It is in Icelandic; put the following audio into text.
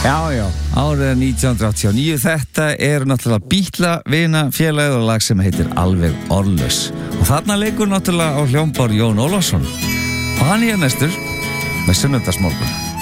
Já, árið 1989. Þetta náttúrulega Bítlavinafélagið og lag sem heitir Alveg orðlaus. Og þarna leikur náttúrulega á hljómborð Jón Ólafsson. Og hann næstur með Sunnudagsmorgun.